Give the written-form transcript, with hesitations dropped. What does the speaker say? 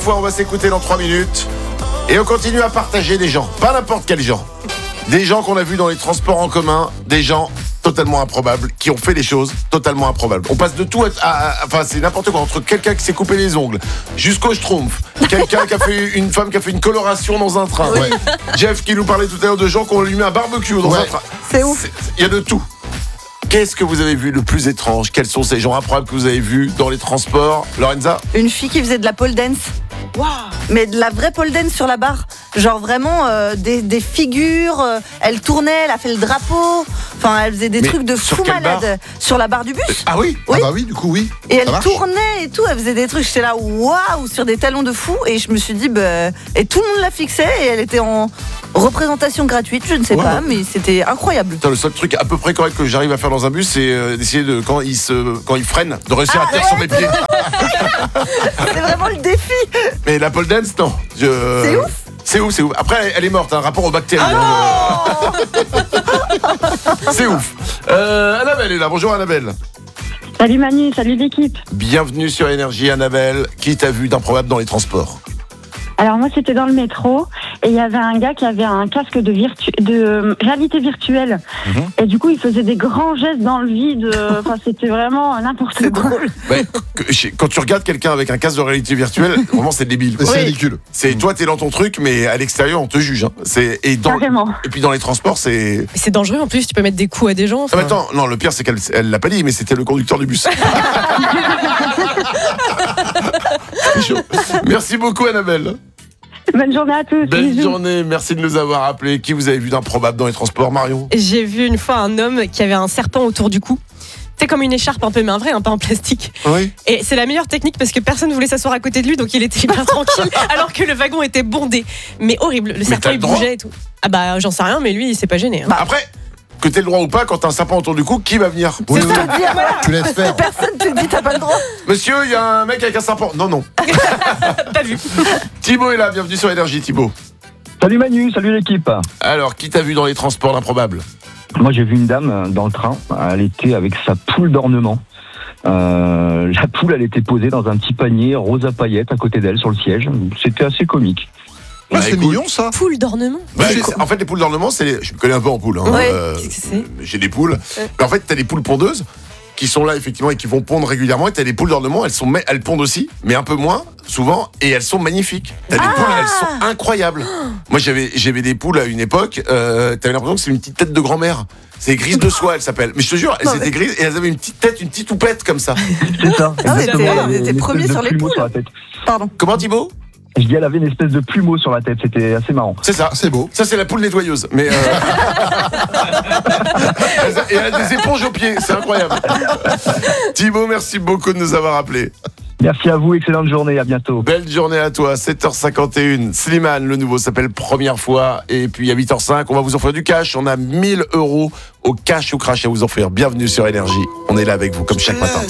On va s'écouter dans 3 minutes et on continue à partager des gens, pas n'importe quels gens, des gens qu'on a vus dans les transports en commun, des gens totalement improbables, qui ont fait des choses totalement improbables. On passe de tout enfin c'est n'importe quoi, entre quelqu'un qui s'est coupé les ongles jusqu'au schtroumpf, quelqu'un qui a fait une femme qui a fait une coloration dans un train, ouais. Jeff qui nous parlait tout à l'heure de gens qui ont allumé un barbecue dans un train. C'est ouf. Il y a de tout. Qu'est-ce que vous avez vu le plus étrange? Quels sont ces gens improbables que vous avez vus dans les transports? Lorenza? Une fille qui faisait de la pole dance. Wow. Mais de la vraie pole dance sur la barre. Genre vraiment des figures. Elle tournait, elle a fait le drapeau. Enfin, elle faisait des trucs de fou malade. Sur la barre du bus. Ah oui? Oui. Ah bah oui, du coup, oui. Et elle tournait et tout. Elle faisait des trucs. J'étais là, waouh, sur des talons de fou. Et je me suis dit, et tout le monde la fixait. Et elle était en représentation gratuite, je ne sais pas, mais c'était incroyable. Putain, le seul truc à peu près correct que j'arrive à faire dans un bus, c'est d'essayer de, quand il freine, de réussir à tenir sur mes pieds. C'est vraiment le défi. Mais la pole dance, non. C'est ouf. C'est ouf. Après, elle est morte, rapport aux bactéries. C'est ouf. Annabelle est là. Bonjour Annabelle. Salut Manu, salut l'équipe. Bienvenue sur Énergie, Annabelle. Qui t'a vu d'improbable dans les transports? Alors moi c'était dans le métro et il y avait un gars qui avait un casque de réalité virtuelle et du coup il faisait des grands gestes dans le vide, enfin c'était vraiment n'importe quoi. Drôle. Ouais, quand tu regardes quelqu'un avec un casque de réalité virtuelle, vraiment c'est débile. C'est ridicule. C'est toi t'es dans ton truc mais à l'extérieur on te juge. Et puis dans les transports c'est dangereux en plus, tu peux mettre des coups à des gens. Ah mais attends, non le pire c'est qu'elle l'a pas dit mais c'était le conducteur du bus. C'est chaud. Merci beaucoup Annabelle. Bonne journée à tous. Belle journée, merci de nous avoir appelés. Qui vous avez vu d'improbable dans les transports, Marion? J'ai vu une fois un homme qui avait un serpent autour du cou. C'est comme une écharpe un peu, mais un vrai, pas en plastique. Oui. Et c'est la meilleure technique parce que personne ne voulait s'asseoir à côté de lui, donc il était hyper tranquille, alors que le wagon était bondé. Mais horrible, le serpent il bougeait et tout. Ah bah j'en sais rien, mais lui il s'est pas gêné. Bah après, que t'aies le droit ou pas, quand t'as un serpent autour du cou, qui va venir? Oui. Tu laisses faire. Personne te dit t'as pas le droit. Monsieur, il y a un mec avec un serpent. Non. Pas vu. Thibaut est là, bienvenue sur Énergie, Thibaut. Salut Manu, salut l'équipe. Alors, qui t'a vu dans les transports d'improbable? Moi j'ai vu une dame dans le train, elle était avec sa poule d'ornement. La poule elle était posée dans un petit panier rose à paillettes à côté d'elle sur le siège. C'était assez comique. C'est mignon ça. Poule d'ornement. En fait, les poules d'ornement, je me connais un peu en poules. Qu'est-ce que c'est? J'ai des poules. Mais en fait, t'as des poules pondeuses qui sont là effectivement et qui vont pondre régulièrement. Et t'as des poules d'ornement, elles pondent aussi, mais un peu moins souvent, et elles sont magnifiques. T'as des poules, elles sont incroyables. Moi, j'avais des poules à une époque. T'avais l'impression que c'est une petite tête de grand-mère. C'est Grise de soie, elle s'appelle. Mais je te jure, elles étaient grises et elles avaient une petite tête, une petite toupette comme ça. C'est ça. On était premiers sur les poules. Pardon. Comment, Thibaut? Je dis, elle avait une espèce de plumeau sur la tête, c'était assez marrant. C'est ça, c'est beau. Ça, c'est la poule nettoyeuse. Mais et elle a des éponges aux pieds, c'est incroyable. Thibaut, merci beaucoup de nous avoir appelés. Merci à vous, excellente journée, à bientôt. Belle journée à toi, 7h51. Slimane, le nouveau, s'appelle Première fois. Et puis à 8h05, on va vous offrir du cash. On a 1 000 € au cash ou crash à vous offrir. Bienvenue sur Énergie. On est là avec vous, comme chaque matin.